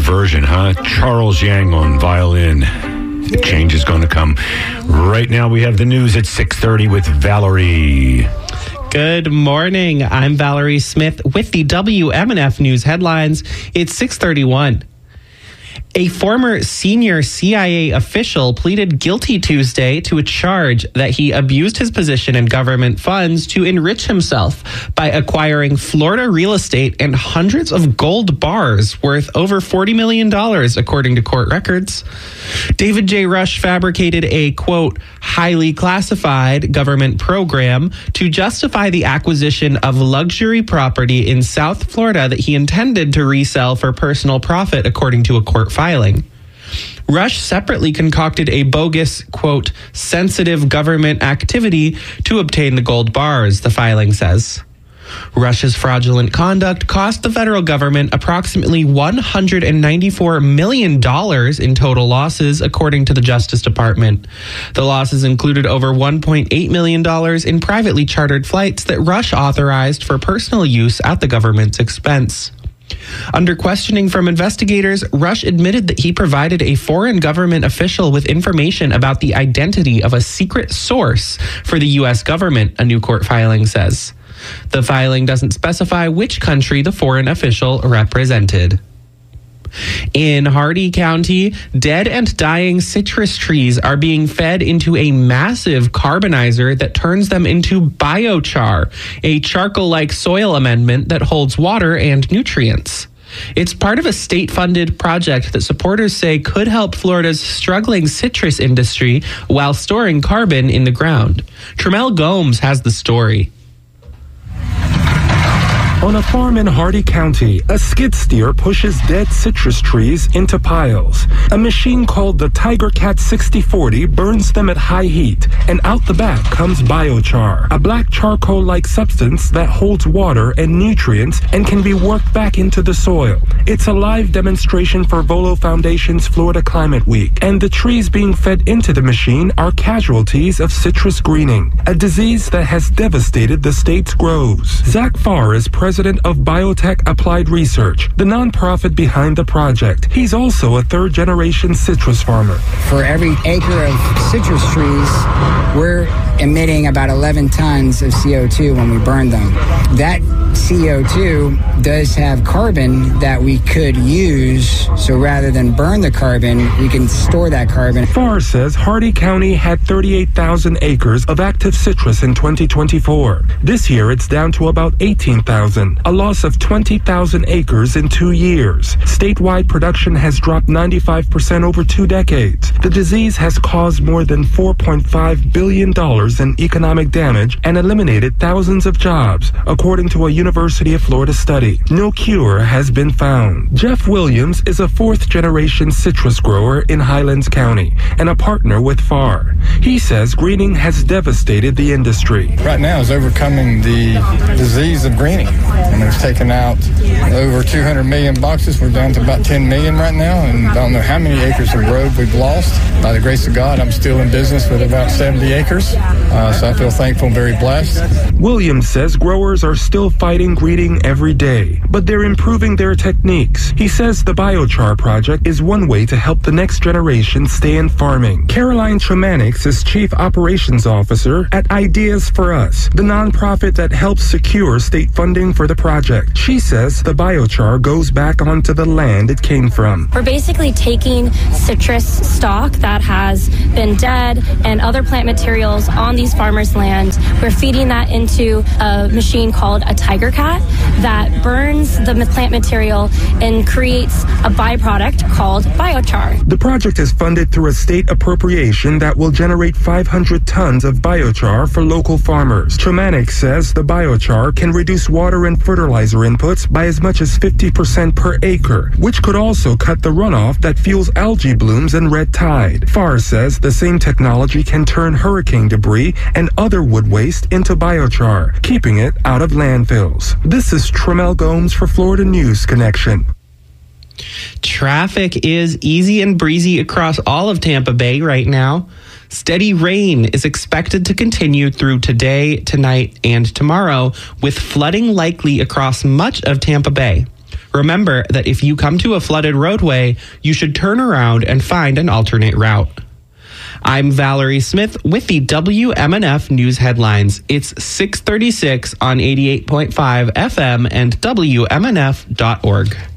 version, huh? Charles Yang on violin. The change is going to come. Right now we have the news at 6:30 with Valerie. Good morning. I'm Valerie Smith with the WMNF News headlines. It's 6:31. A former senior CIA official pleaded guilty Tuesday to a charge that he abused his position in government funds to enrich himself by acquiring Florida real estate and hundreds of gold bars worth over $40 million, according to court records. David J. Rush fabricated a, quote, highly classified government program to justify the acquisition of luxury property in South Florida that he intended to resell for personal profit, according to a court filing. Rush separately concocted a bogus, quote, sensitive government activity to obtain the gold bars, the filing says. Rush's fraudulent conduct cost the federal government approximately $194 million in total losses, according to the Justice Department. The losses included over $1.8 million in privately chartered flights that Rush authorized for personal use at the government's expense. Under questioning from investigators, Rush admitted that he provided a foreign government official with information about the identity of a secret source for the U.S. government, a new court filing says. The filing doesn't specify which country the foreign official represented. In Hardee County, dead and dying citrus trees are being fed into a massive carbonizer that turns them into biochar, a charcoal-like soil amendment that holds water and nutrients. It's part of a state-funded project that supporters say could help Florida's struggling citrus industry while storing carbon in the ground. Tremel Gomes has the story. On a farm in Hardee County, a skid steer pushes dead citrus trees into piles. A machine called the TigerCat 6040 burns them at high heat, and out the back comes biochar, a black charcoal-like substance that holds water and nutrients and can be worked back into the soil. It's a live demonstration for Volo Foundation's Florida Climate Week, and the trees being fed into the machine are casualties of citrus greening, a disease that has devastated the state's groves. Zach Farr is president of Biotech Applied Research, the nonprofit behind the project. He's also a third-generation citrus farmer. For every acre of citrus trees, we're emitting about 11 tons of CO2 when we burn them. That CO2 does have carbon that we could use, so rather than burn the carbon, we can store that carbon. Farr says Hardee County had 38,000 acres of active citrus in 2024. This year, it's down to about 18,000, a loss of 20,000 acres in 2 years. Statewide production has dropped 95% over 2 decades. The disease has caused more than $4.5 billion in economic damage and eliminated thousands of jobs, according to a University of Florida study. No cure has been found. Jeff Williams is a fourth-generation citrus grower in Highlands County and a partner with Farr. He says greening has devastated the industry. Right now is overcoming the disease of greening. And we've taken out over 200 million boxes. We're down to about 10 million right now, and I don't know how many acres of road we've lost. By the grace of God, I'm still in business with about 70 acres, so I feel thankful and very blessed. Williams says growers are still fighting greening every day, but they're improving their techniques. He says the biochar project is one way to help the next generation stay in farming. Caroline Tremanix is Chief Operations Officer at Ideas for Us, the nonprofit that helps secure state funding for the project. She says the biochar goes back onto the land it came from. We're basically taking citrus stock that has been dead and other plant materials on these farmers' land. We're feeding that into a machine called a TigerCat that burns the plant material and creates a byproduct called biochar. The project is funded through a state appropriation that will generate 500 tons of biochar for local farmers. Tremanix says the biochar can reduce water and fertilizer inputs by as much as 50% per acre, which could also cut the runoff that fuels algae blooms and red tide. Farr says the same technology can turn hurricane debris and other wood waste into biochar, keeping it out of landfills. This is Tremel Gomes for Florida News Connection. Traffic is easy and breezy across all of Tampa Bay right now. Steady rain is expected to continue through today, tonight, and tomorrow, with flooding likely across much of Tampa Bay. Remember that if you come to a flooded roadway, you should turn around and find an alternate route. I'm Valerie Smith with the WMNF News Headlines. It's 6:36 on 88.5 FM and WMNF.org.